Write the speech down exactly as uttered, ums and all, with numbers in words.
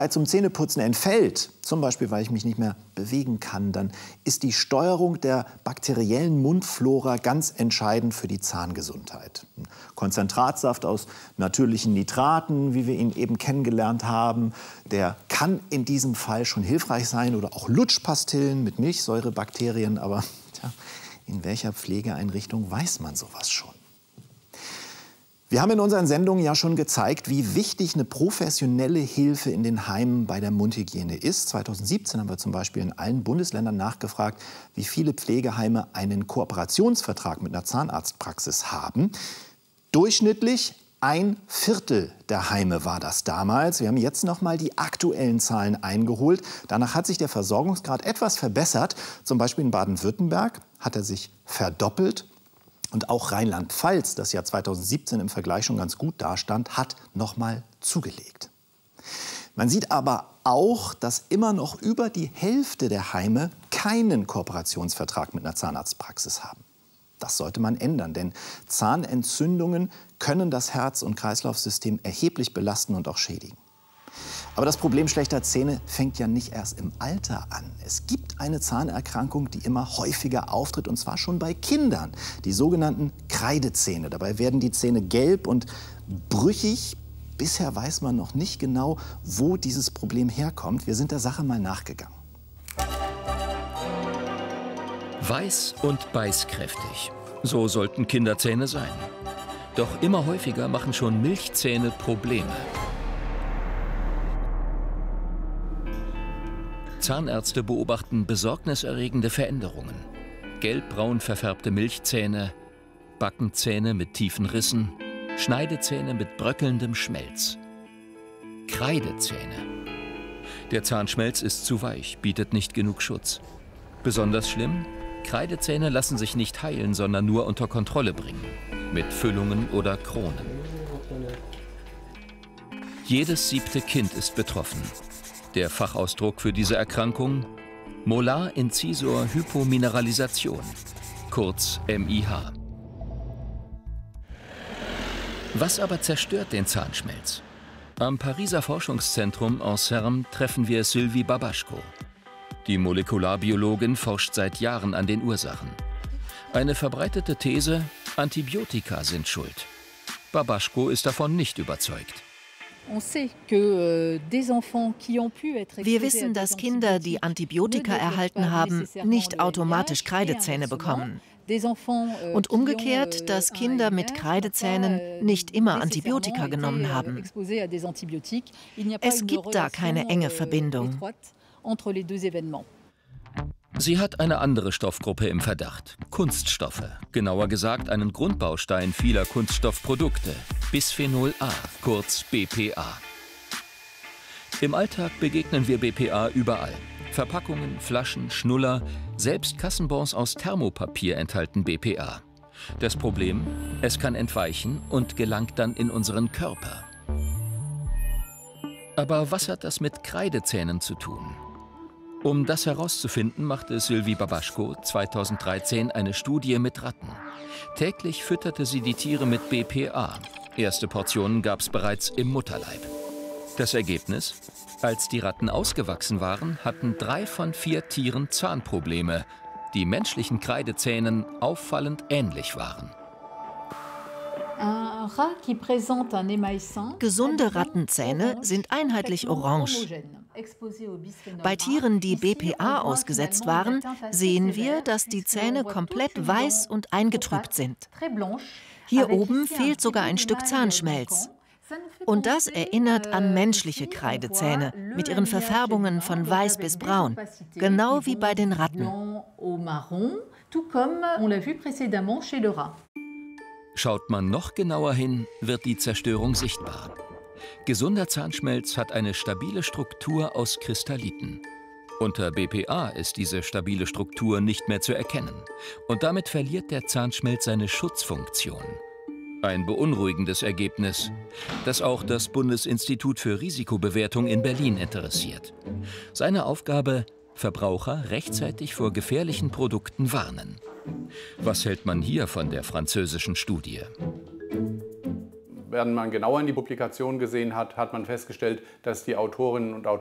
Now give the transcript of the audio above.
zum Zähneputzen entfällt, zum Beispiel weil ich mich nicht mehr bewegen kann, dann ist die Steuerung der bakteriellen Mundflora ganz entscheidend für die Zahngesundheit. Konzentratsaft aus natürlichen Nitraten, wie wir ihn eben kennengelernt haben, der kann in diesem Fall schon hilfreich sein, oder auch Lutschpastillen mit Milchsäurebakterien, aber tja, in welcher Pflegeeinrichtung weiß man sowas schon? Wir haben in unseren Sendungen ja schon gezeigt, wie wichtig eine professionelle Hilfe in den Heimen bei der Mundhygiene ist. zweitausendsiebzehn haben wir zum Beispiel in allen Bundesländern nachgefragt, wie viele Pflegeheime einen Kooperationsvertrag mit einer Zahnarztpraxis haben. Durchschnittlich ein Viertel der Heime war das damals. Wir haben jetzt noch mal die aktuellen Zahlen eingeholt. Danach hat sich der Versorgungsgrad etwas verbessert. Zum Beispiel in Baden-Württemberg hat er sich verdoppelt. Und auch Rheinland-Pfalz, das ja zweitausendsiebzehn im Vergleich schon ganz gut dastand, hat noch mal zugelegt. Man sieht aber auch, dass immer noch über die Hälfte der Heime keinen Kooperationsvertrag mit einer Zahnarztpraxis haben. Das sollte man ändern, denn Zahnentzündungen können das Herz- und Kreislaufsystem erheblich belasten und auch schädigen. Aber das Problem schlechter Zähne fängt ja nicht erst im Alter an. Es gibt eine Zahnerkrankung, die immer häufiger auftritt, und zwar schon bei Kindern, die sogenannten Kreidezähne. Dabei werden die Zähne gelb und brüchig. Bisher weiß man noch nicht genau, wo dieses Problem herkommt. Wir sind der Sache mal nachgegangen. Weiß und beißkräftig. So sollten Kinderzähne sein. Doch immer häufiger machen schon Milchzähne Probleme. Zahnärzte beobachten besorgniserregende Veränderungen. Gelbbraun verfärbte Milchzähne, Backenzähne mit tiefen Rissen, Schneidezähne mit bröckelndem Schmelz. Kreidezähne. Der Zahnschmelz ist zu weich, bietet nicht genug Schutz. Besonders schlimm: Kreidezähne lassen sich nicht heilen, sondern nur unter Kontrolle bringen. Mit Füllungen oder Kronen. Jedes siebte Kind ist betroffen. Der Fachausdruck für diese Erkrankung: Molar-Incisor-Hypomineralisation, kurz M I H. Was aber zerstört den Zahnschmelz? Am Pariser Forschungszentrum en Serme treffen wir Sylvie Babaschko. Die Molekularbiologin forscht seit Jahren an den Ursachen. Eine verbreitete These: Antibiotika sind schuld. Babaschko ist davon nicht überzeugt. Wir wissen, dass Kinder, die Antibiotika erhalten haben, nicht automatisch Kreidezähne bekommen. Und umgekehrt, dass Kinder mit Kreidezähnen nicht immer Antibiotika genommen haben. Es gibt da keine enge Verbindung. Sie hat eine andere Stoffgruppe im Verdacht: Kunststoffe. Genauer gesagt einen Grundbaustein vieler Kunststoffprodukte: Bisphenol A, kurz B P A. Im Alltag begegnen wir B P A überall. Verpackungen, Flaschen, Schnuller, selbst Kassenbons aus Thermopapier enthalten B P A. Das Problem: Es kann entweichen und gelangt dann in unseren Körper. Aber was hat das mit Kreidezähnen zu tun? Um das herauszufinden, machte Sylvie Babaschko zweitausenddreizehn eine Studie mit Ratten. Täglich fütterte sie die Tiere mit B P A. Erste Portionen gab es bereits im Mutterleib. Das Ergebnis: Als die Ratten ausgewachsen waren, hatten drei von vier Tieren Zahnprobleme, die menschlichen Kreidezähnen auffallend ähnlich waren. Gesunde Rattenzähne sind einheitlich orange. Bei Tieren, die B P A ausgesetzt waren, sehen wir, dass die Zähne komplett weiß und eingetrübt sind. Hier oben fehlt sogar ein Stück Zahnschmelz. Und das erinnert an menschliche Kreidezähne mit ihren Verfärbungen von weiß bis braun, genau wie bei den Ratten. Schaut man noch genauer hin, wird die Zerstörung sichtbar. Gesunder Zahnschmelz hat eine stabile Struktur aus Kristalliten. Unter B P A ist diese stabile Struktur nicht mehr zu erkennen. Und damit verliert der Zahnschmelz seine Schutzfunktion. Ein beunruhigendes Ergebnis, das auch das Bundesinstitut für Risikobewertung in Berlin interessiert. Seine Aufgabe: Verbraucher rechtzeitig vor gefährlichen Produkten warnen. Was hält man hier von der französischen Studie? wenn man genauer in die Publikation gesehen hat, hat man festgestellt, dass die Autorinnen und Autoren